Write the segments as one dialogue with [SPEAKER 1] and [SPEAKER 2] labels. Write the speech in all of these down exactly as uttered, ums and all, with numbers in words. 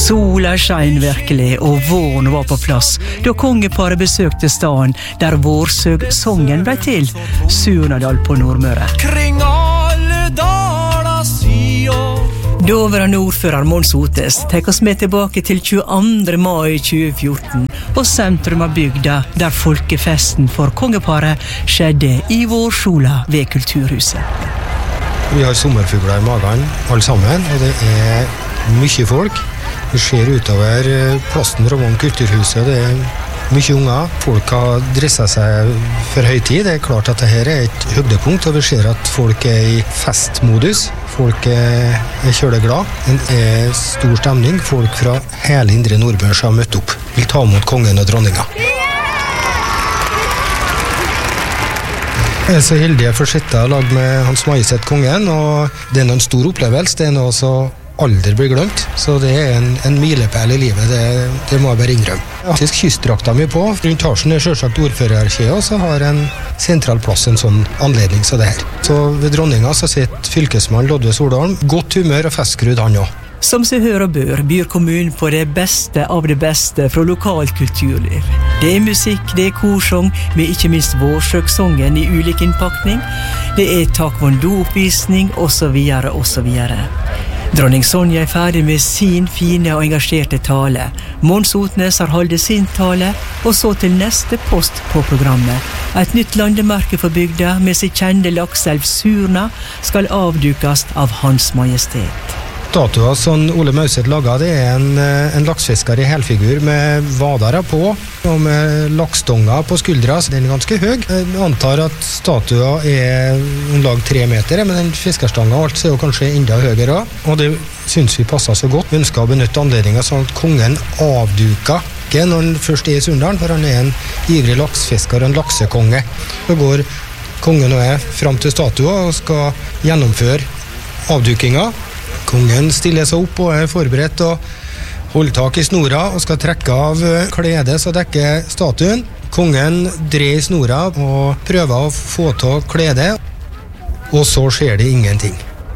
[SPEAKER 1] Sola skein virkelig, og våren var på plass, da kongeparet besøkte staden der vårsøg-songen ble til, Surnadal på Nordmøre.
[SPEAKER 2] Kring alle daler sier.
[SPEAKER 1] Dåverande ordfører Mons Otnes tek oss med tilbake til tjueandre mai tjue fjorten, og sentrum av bygda, der folkefesten for kongeparet skjedde i vårsola ved Kulturhuset.
[SPEAKER 3] Vi har sommerfugler i magen, alle sammen, og det er mye folk. Vi ser utover plassen rundt Kulturhuset, det er mye unger. Folk har dresset seg for høytid. Det er klart at dette er et høydepunkt, og vi ser at folk er i festmodus. Folk er, er kjøleglad. Det er stor stemning. Folk fra hele indre Nordmøre har møtt opp. Vil ta imot kongen og dronninga. Jeg er så heldig å få sitte og lage med Hans Majestet Kongen, og det er en stor opplevelse. Det er noe som aldri blir glemt, så det er en, en milepæl i livet, det, det må jeg bare innrømme. Faktisk kystdrakta mi på, rundt Tarsen er selvsagt ordførerarkiet, og så har en sentral plass en sånn anledning som det her. Så ved dronninga så sitter fylkesmann Lodve Solholm, godt humør og festskrudd han også.
[SPEAKER 1] Som seg hør og bør byr kommunen på det beste av det beste fra lokalt kulturliv. Det er musikk, det er korsong, med ikke minst vårsøksongen i ulik innpakning. Det er taekwondo-oppvisning, og så videre, og så videre. Dronning Sonja er ferdig med sin fine og engasjerte tale. Mons Otnes har holdt sin tale, og så til neste post på programmet. Et nytt landemerke for bygda med sin kjente lakselv Surna skal avdukes av Hans Majestet.
[SPEAKER 3] Statuen som Ole Mauset laget, det er en, en laksfisker i helfigur med vadere på og med laksstonger på skuldra, så den er ganske høy. Jeg antar at statuen er en lag tre meter, men den fiskerstangen og alt er jo kanskje enda høyere. Og det synes vi passer så godt. Vi ønsker å benytte anledningen sånn at kongen avduker ikke når han først er i Surndalen, for han er en ivrig laksfisker og en laksekonge. Så går kongen og jeg frem til statuen og skal gjennomføre avdukinga. Kongen stiller seg opp og er forberedt og holder tak i snora og skal trekke av kledet som dekker statuen. Kongen dreier snora og prøver å få til kledet, og så skjer det ingenting.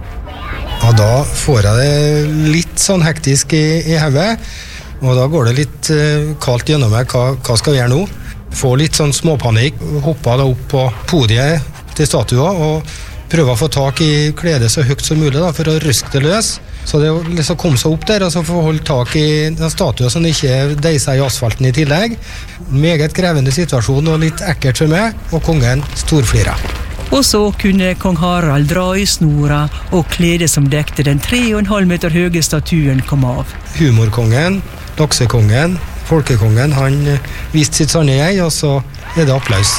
[SPEAKER 3] Og da får jeg det litt sånn hektisk i, i hodet, og da går det litt uh, kaldt gjennom meg. Hva, hva skal jeg gjøre nå? Får litt sånn småpanikk, hopper da opp på podiet til statuen og prøve å få tak i kledet så høyt som mulig da, for å ryske det løs. Så det liksom kom seg opp der, og så få holde tak i den statuen som ikke deiser i asfalten i tillegg. Meget krevende situasjon og litt ekkert for meg, og kongen storflirer.
[SPEAKER 1] Og så kunne kong Harald dra i snora, og kledet som dekte den tre og en halv meter høye statuen kom av.
[SPEAKER 3] Humorkongen, laksekongen, folkekongen, han viste sitt sanne jeg, og så er det applaus.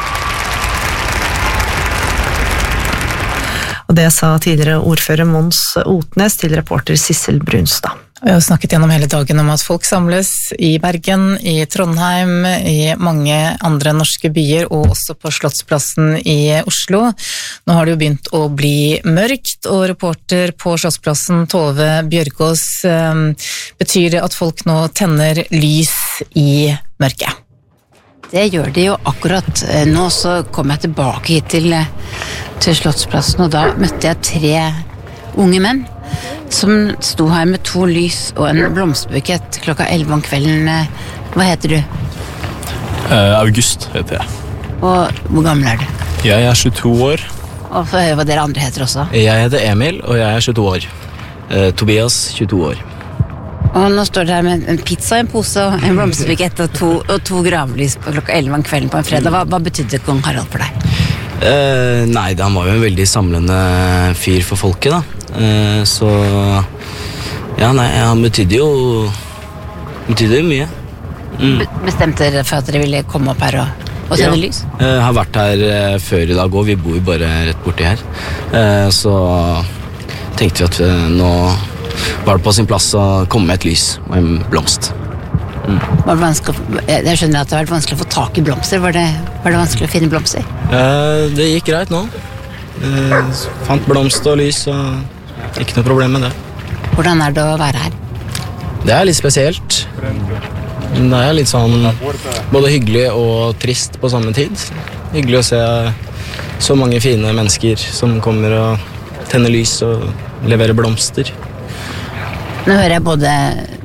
[SPEAKER 4] Og det sa tidligere ordfører Mons Otnes til reporter Sissel Brunstad.
[SPEAKER 5] Vi har snakket gjennom hele dagen om at folk samles i Bergen, i Trondheim, i mange andre norske byer, og også på Slottsplassen i Oslo. Nå har det jo begynt å bli mørkt, og reporter på Slottsplassen, Tove Bjørgaas, betyr det at folk nå tenner lys i mørket?
[SPEAKER 6] Det gjør de jo akkurat. Nå så kom jeg tilbake hit til, til Slottsplassen, og da møtte jeg tre unge menn som sto her med to lys og en blomsterbukett klokka elleve om kvelden. Hva heter du?
[SPEAKER 7] Uh, August heter jeg.
[SPEAKER 6] Og hvor gammel er du?
[SPEAKER 7] Jeg er tjueto år.
[SPEAKER 6] Og få høre hva dere andre heter også.
[SPEAKER 7] Jeg heter Emil, og jeg er tjueto år. Uh, Tobias, tjueto år.
[SPEAKER 6] Og nå står det her med en pizza, en pose, en blomsterbukett og to, og to gravlys på klokka elleve om kvelden på en fredag. Hva, hva betydde kong Harald for deg?
[SPEAKER 7] Uh, nei, han var jo en veldig samlende fyr for folket, da. Uh, så ja, nei, han betydde jo betydde jo mye. Mm.
[SPEAKER 6] Be- bestemte dere for at dere ville komme opp her og, og tenne
[SPEAKER 7] ja.
[SPEAKER 6] lys?
[SPEAKER 7] Jeg uh, har vært her uh, før i dag, og vi bor jo bare rett borti her. Uh, så tenkte vi at uh, nå var det på sin plass å komme med et lys og en blomst. Mm.
[SPEAKER 6] Var det vanskelig, jeg skjønner at det har vært vanskelig å få tak i blomster. Var det, var det vanskelig å finne blomster?
[SPEAKER 7] Uh, det gikk greit nå. Uh, fant blomst og lys, og ikke noe problem med det.
[SPEAKER 6] Hvordan er det å være her?
[SPEAKER 7] Det er litt spesielt. Det er litt sånn både hyggelig og trist på samme tid. Hyggelig å se så mange fine mennesker som kommer og tenner lys og leverer blomster.
[SPEAKER 6] Nå hører jeg både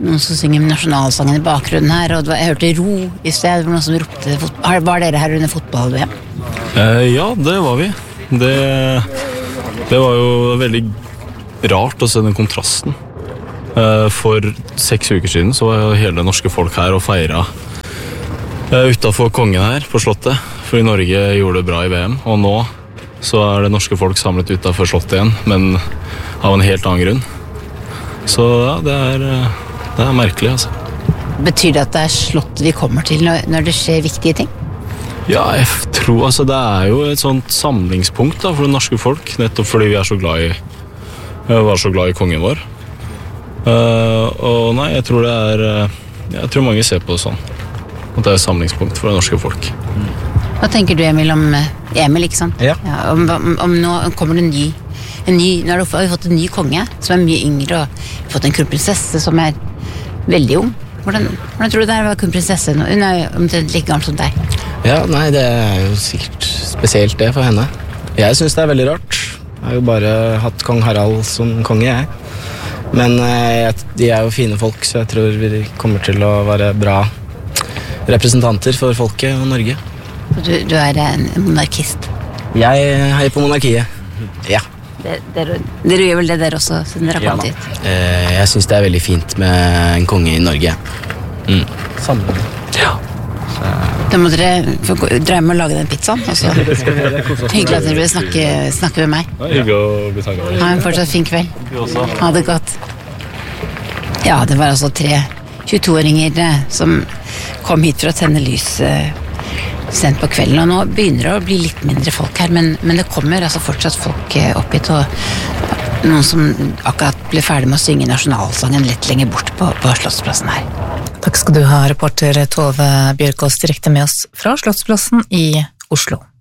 [SPEAKER 6] noen som synger nasjonalsangen i bakgrunnen her, og det var, jeg hørte ro i sted, det var noen som ropte fotball. Var dere her under fotball-V M?
[SPEAKER 8] Eh, ja, det var vi. Det, det var jo veldig rart å se den kontrasten. Eh, for seks uker siden så var jo hele det norske folk her og feiret eh, utenfor kongen her på slottet, fordi Norge gjorde det bra i V M, og nå så er det norske folk samlet utenfor slottet igjen, men av en helt annen grunn. Så ja, det er, det er merkelig, altså.
[SPEAKER 6] Betyr det at det er slottet vi kommer til når, når det skjer viktige ting?
[SPEAKER 8] Ja, jeg tror, altså det er jo et sånt samlingspunkt da, for det norske folk, nettopp fordi vi er så glad i, var så glad i kongen vår. Uh, og nei, jeg tror det er, jeg tror mange ser på det sånn, at det er et samlingspunkt for det norske folk.
[SPEAKER 6] Hva tenker du, Emil, om Emil, ikke sant?
[SPEAKER 3] Ja.
[SPEAKER 6] Ja, om, om, om nå kommer det en ny, en ny, nå har vi fått en ny konge, som er mye yngre, og vi har fått en kronprinsesse som er veldig ung. Hvordan, hvordan tror du det er å være kronprinsesse nå? Hun er omtrent like gammel som deg.
[SPEAKER 7] Ja, nei, det er jo sikkert spesielt det for henne. Jeg synes det er veldig rart. Jeg har jo bare hatt kong Harald som konge, jeg. Men eh, de er jo fine folk, så jeg tror vi kommer til å være bra representanter for folket og Norge.
[SPEAKER 6] Du, du er en monarkist.
[SPEAKER 7] Jeg heier på monarkiet. Ja.
[SPEAKER 6] Dere, dere, dere gjør vel det der også, siden dere har kommet
[SPEAKER 7] Ja,
[SPEAKER 6] hit?
[SPEAKER 7] Eh, jeg synes det er veldig fint med en konge i Norge. Mm. Samme. Ja.
[SPEAKER 6] Da må dere få gå- dra hjem og lage den pizzaen. Og så. Hyggelig at dere vil snakke, snakke med meg.
[SPEAKER 8] Det er hyggelig å bli snakket med.
[SPEAKER 6] Ha en fortsatt fin kveld. Ha det godt. Ja, det var altså tre tjueto-åringer eh, som kom hit for å tenne lys eh, sent på kvelden, og nå begynner det å bli litt mindre folk her, men, men det kommer altså fortsatt folk eh, opp hit, og noen som akkurat ble ferdig med å synge nasjonalsangen litt lenger bort på, på Slottsplassen her.
[SPEAKER 5] Takk skal du ha, reporter Tove Bjørkås, direkte med oss fra Slottsplassen i Oslo.